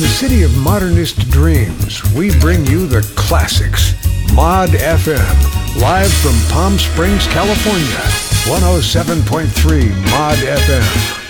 the city of modernist dreams, we bring you the classics. Mod FM, live from Palm Springs, California. 107.3 Mod FM.